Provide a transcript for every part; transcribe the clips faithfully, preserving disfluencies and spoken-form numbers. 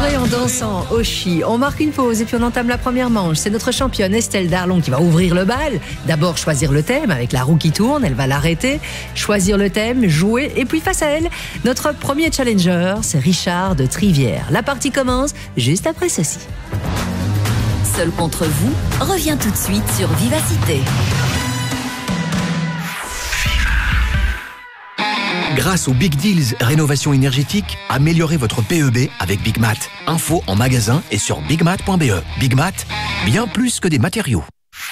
soirée en dansant au Chi. On marque une pause et puis on entame la première manche. C'est notre championne Estelle Darlon qui va ouvrir le bal. D'abord choisir le thème avec la roue qui tourne, elle va l'arrêter. Choisir le thème, jouer et puis face à elle, notre premier challenger, c'est Richard de Trivière. La partie commence juste après ceci. Seul contre vous revient tout de suite sur Vivacité. Grâce aux Big Deals Rénovation énergétique, améliorez votre P E B avec Big Mat. Info en magasin et sur bigmat point b e. Big Mat, bien plus que des matériaux.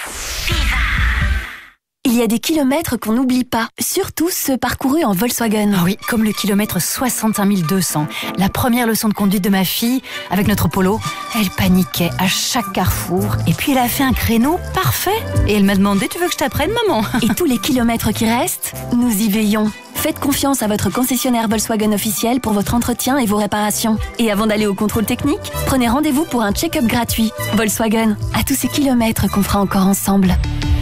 Il y a des kilomètres qu'on n'oublie pas, surtout ceux parcourus en Volkswagen. Ah oui, comme le kilomètre soixante-cinq mille deux cents. La première leçon de conduite de ma fille, avec notre Polo, elle paniquait à chaque carrefour. Et puis elle a fait un créneau parfait. Et elle m'a demandé, tu veux que je t'apprenne, maman? Et tous les kilomètres qui restent, nous y veillons. Faites confiance à votre concessionnaire Volkswagen officiel pour votre entretien et vos réparations. Et avant d'aller au contrôle technique, prenez rendez-vous pour un check-up gratuit. Volkswagen, à tous ces kilomètres qu'on fera encore ensemble.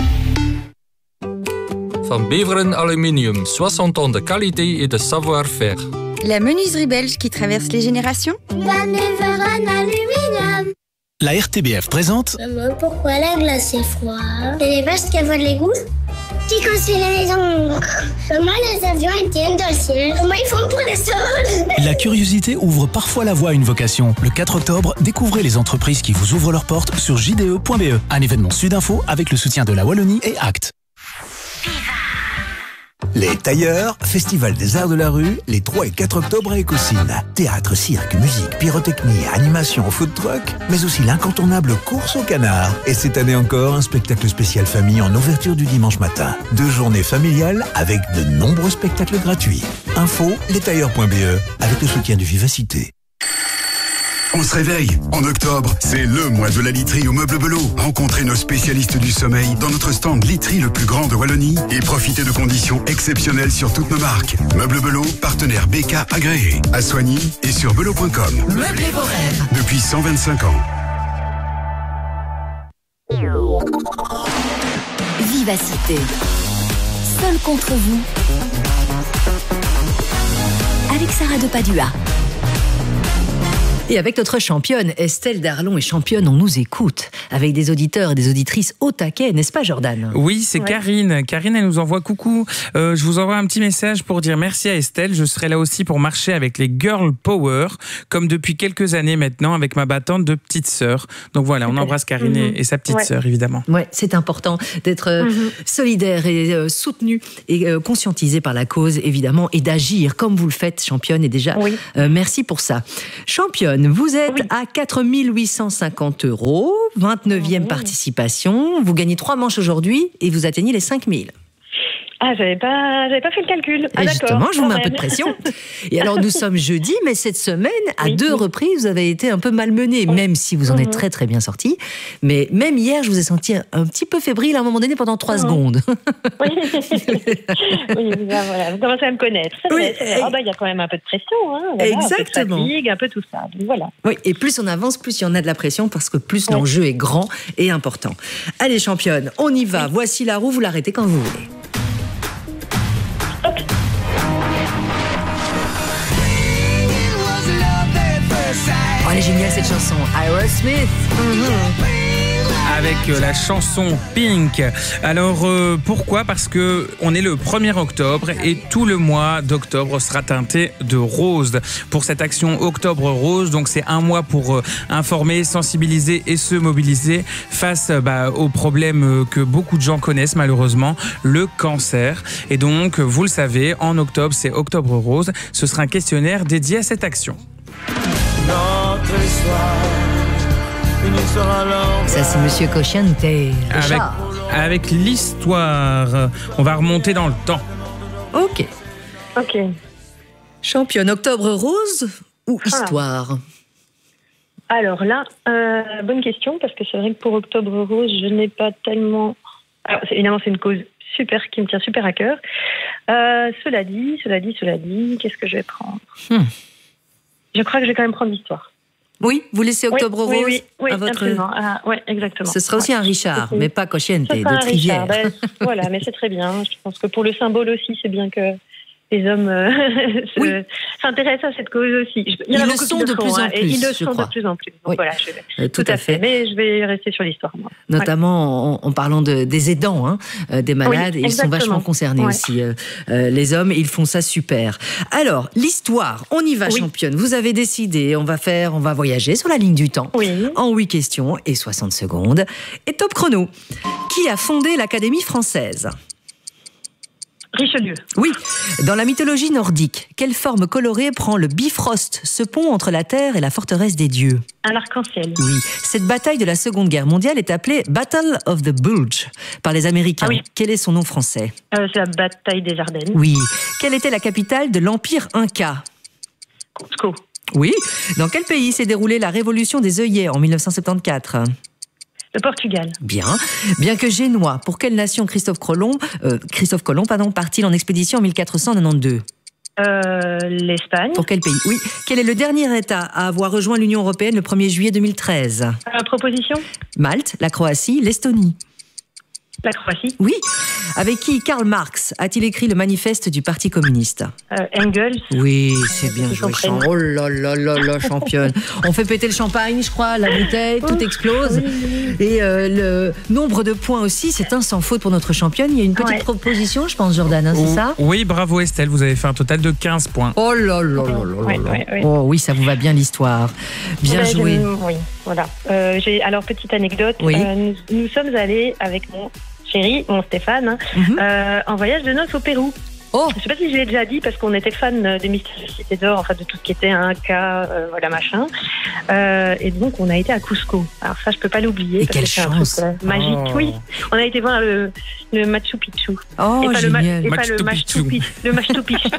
Van Beveren Aluminium, soixante ans de qualité et de savoir-faire. La menuiserie belge qui traverse les générations. Van Beveren Aluminium. La R T B F présente... Maman, pourquoi la glace est froide? C'est les vaches qui avouent l'égout qui construisent les maisons. Comment les avions étaient dans le ciel? Comment ils font pour les sols? La curiosité ouvre parfois la voie à une vocation. Le quatre octobre, découvrez les entreprises qui vous ouvrent leurs portes sur j d e point b e. Un événement Sudinfo avec le soutien de la Wallonie et Act. Les Tailleurs, Festival des Arts de la Rue, les trois et quatre octobre à Écosine. Théâtre, cirque, musique, pyrotechnie, animation au food truck, mais aussi l'incontournable course au canard. Et cette année encore, un spectacle spécial famille en ouverture du dimanche matin. Deux journées familiales avec de nombreux spectacles gratuits. Info, lestailleurs point b e, avec le soutien de Vivacité. On se réveille. En octobre, c'est le mois de la literie au Meuble Belot. Rencontrez nos spécialistes du sommeil dans notre stand literie le plus grand de Wallonie et profitez de conditions exceptionnelles sur toutes nos marques. Meuble Belot, partenaire B K agréé. À Soigny et sur belot point com. Meublez vos rêves. Depuis cent vingt-cinq ans. Vivacité. Seul contre vous. Avec Sarah de Padua. Et avec notre championne, Estelle Darlon est championne, on nous écoute. Avec des auditeurs et des auditrices au taquet, n'est-ce pas Jordan? Oui, c'est ouais. Karine. Karine, elle nous envoie coucou. Euh, je vous envoie un petit message pour dire merci à Estelle. Je serai là aussi pour marcher avec les Girl Power, comme depuis quelques années maintenant, avec ma battante de petite sœur. Donc voilà, on embrasse Karine mmh. et, et sa petite ouais. sœur, évidemment. Oui, c'est important d'être euh, mmh. solidaire et euh, soutenu et euh, conscientisé par la cause, évidemment, et d'agir comme vous le faites, championne. Et déjà, oui. euh, merci pour ça. Championne, vous êtes oui. à quatre mille huit cent cinquante euros, vingt-neuvième oui. participation. Vous gagnez trois manches aujourd'hui et vous atteignez les cinq mille. Ah, j'avais pas, j'avais pas fait le calcul. Ah, justement, je vous mets un peu de pression. Et alors, nous sommes jeudi, mais cette semaine, à oui, deux oui. reprises, vous avez été un peu malmené, oui. même si vous en êtes très très bien sorti. Mais même hier, je vous ai senti un petit peu fébrile à un moment donné pendant trois mmh. secondes. Oui, oui ben voilà, vous commencez à me connaître. C'est oui. vrai, c'est vrai. Oh, ben, y a quand même un peu de pression. Hein, voilà, exactement. Un peu de fatigue, un peu tout ça. Donc, voilà. Oui, et plus on avance, plus il y en a de la pression, parce que plus oui. l'enjeu est grand et important. Allez, championne, on y va. Oui. Voici la roue, vous l'arrêtez quand vous voulez. Oh, elle est géniale cette chanson, Aerosmith. Mmh. Avec euh, la chanson Pink. Alors euh, pourquoi? Parce que on est le premier octobre et tout le mois d'octobre sera teinté de rose. Pour cette action Octobre Rose, donc c'est un mois pour euh, informer, sensibiliser et se mobiliser face bah, aux problèmes que beaucoup de gens connaissent malheureusement, le cancer. Et donc, vous le savez, en octobre, c'est Octobre Rose. Ce sera un questionnaire dédié à cette action. Notre histoire, une histoire à l'envers. Ça, c'est Monsieur Cocciante. Avec, avec l'histoire, on va remonter dans le temps. Ok. Ok. Championne, Octobre Rose ou Histoire? ah. Alors là, euh, bonne question, parce que c'est vrai que pour Octobre Rose, je n'ai pas tellement... Alors, c'est, évidemment, c'est une cause super, qui me tient super à cœur. Euh, cela dit, cela dit, cela dit, qu'est-ce que je vais prendre hmm. Je crois que je vais quand même prendre l'histoire. Oui, vous laissez Octobre oui, Rose oui, oui, à votre... absolument. Ah, oui, exactement. Ce sera aussi ouais. un Richard, mais pas Cocciante, de Trivière. Ben, voilà, mais c'est très bien. Je pense que pour le symbole aussi, c'est bien que les hommes euh, se, oui. s'intéressent à cette cause aussi. Il y en ils a le beaucoup sont qui de le font, plus hein, en plus. Et ils le je sont crois. de plus en plus. Donc oui. voilà, je, euh, tout, tout à fait. fait. Mais je vais rester sur l'histoire, moi. Notamment ouais. en, en parlant de, des aidants, hein, euh, des malades. Oui, ils sont vachement concernés ouais. aussi. Euh, euh, les hommes, ils font ça super. Alors, l'histoire, on y va, oui. championne. Vous avez décidé, on va faire, on va voyager sur la ligne du temps. Oui. En huit questions et soixante secondes. Et top chrono. Qui a fondé l'Académie française ? Richelieu. Oui. Dans la mythologie nordique, quelle forme colorée prend le Bifrost, ce pont entre la Terre et la forteresse des dieux ? Un arc-en-ciel. Oui. Cette bataille de la Seconde Guerre mondiale est appelée Battle of the Bulge par les Américains. Ah oui. Quel est son nom français ? euh, C'est la bataille des Ardennes. Oui. Quelle était la capitale de l'Empire Inca ? Cusco. Oui. Dans quel pays s'est déroulée la révolution des œillets en dix-neuf cent soixante-quatorze ? Le Portugal. Bien. Bien que génois, pour quelle nation Christophe Colomb, euh, Christophe Colomb pardon, part-il en expédition en mille quatre cent quatre-vingt-douze ? euh, L'Espagne. Pour quel pays ? Oui. Quel est le dernier État à avoir rejoint l'Union européenne le premier juillet deux mille treize ? euh, Proposition ? Malte, la Croatie, l'Estonie. La Croatie. Oui. Avec qui Karl Marx a-t-il écrit le manifeste du Parti communiste ? euh, Engels. Oui, c'est bien joué. Oh là là là là, championne. On fait péter le champagne, je crois, la bouteille, tout explose. Oui. Et euh, le nombre de points aussi, c'est un sans faute pour notre championne. Il y a une petite ouais. proposition, je pense, Jordan, hein, c'est oh, ça ? Oui, bravo Estelle, vous avez fait un total de quinze points. Oh là là là là ouais, là. Ouais, ouais. Oh oui, ça vous va bien l'histoire. Bien ouais, joué. Oui, voilà. Euh, j'ai, alors, petite anecdote. Oui. Euh, nous, nous sommes allés avec mon chéri, mon Stéphane, hein, mm-hmm. euh, en voyage de noces au Pérou. Oh. Je ne sais pas si je l'ai déjà dit parce qu'on était fan des Mystérieuses Cités d'Or, enfin de tout ce qui était un cas, euh, voilà machin. Euh, et donc on a été à Cusco. Alors ça je peux pas l'oublier. Et parce quelle que c'est chance un truc, euh, magique. Oh. Oui, on a été voir le, le Machu Picchu. Oh et pas génial. Le, et pas le Machu Picchu. Le Machu Picchu.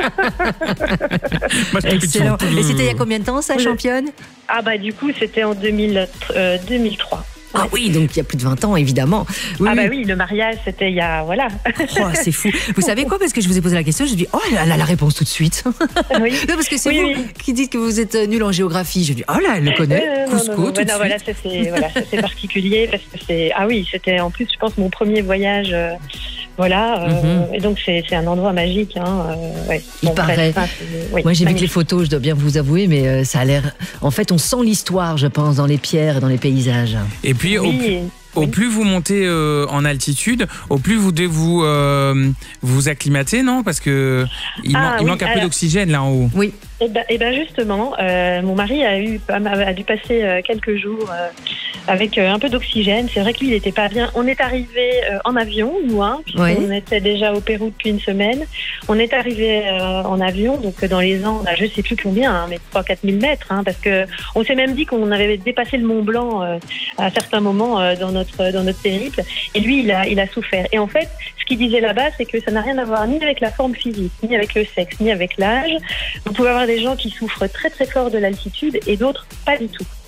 Excellent. Et c'était il y a combien de temps ça, championne ? Ah bah du coup c'était en deux mille, euh, deux mille trois. Ah oui, donc il y a plus de vingt ans, évidemment. Oui, ah bah oui, le mariage, c'était il y a... Voilà. Oh, c'est fou. Vous savez quoi ? Parce que je vous ai posé la question, je me dis, oh, elle a la réponse tout de suite. Oui. Non, parce que c'est oui, vous oui. qui dites que vous êtes nul en géographie. Je dis, oh là, elle le connaît. Euh, Cusco, non, non, non, tout de non, suite. Voilà, ça, c'est, voilà, ça, c'est particulier parce que c'est... Ah oui, c'était en plus, je pense, mon premier voyage... Euh... Voilà, euh, mm-hmm. et donc c'est, c'est un endroit magique. Hein, euh, ouais. Il bon, paraît. Bref, oui, moi j'ai magnifique. vu que les photos, je dois bien vous avouer, mais euh, ça a l'air. En fait, on sent l'histoire, je pense, dans les pierres et dans les paysages. Et puis, oui, au, et... au oui. plus vous montez euh, en altitude, au plus vous devez vous euh, vous acclimater, non ? Parce que il, ah, man- il oui, manque un alors... peu d'oxygène là en haut. Oui. Et ben, et ben justement, euh, mon mari a eu a dû passer euh, quelques jours euh, avec euh, un peu d'oxygène. C'est vrai que lui, il n'était pas bien. On est arrivé euh, en avion, nous, hein, puisqu'on oui. était déjà au Pérou depuis une semaine. On est arrivé euh, en avion, donc dans les Andes, je ne sais plus combien, hein, mais trois à quatre mille mètres, hein, parce que on s'est même dit qu'on avait dépassé le Mont Blanc euh, à certains moments euh, dans notre dans notre périple. Et lui, il a il a souffert. Et en fait, ce qu'il disait là-bas, c'est que ça n'a rien à voir ni avec la forme physique, ni avec le sexe, ni avec l'âge. Vous pouvez avoir des gens qui souffrent très très fort de l'altitude et d'autres pas du tout.